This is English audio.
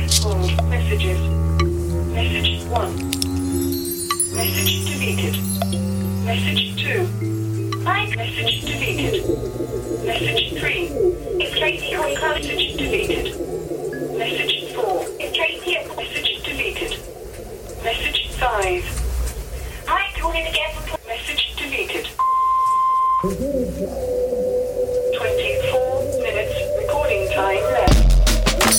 All messages. Message 1. Message deleted. Message 2. Message deleted. Message 3. It's Lady Honka. Message deleted.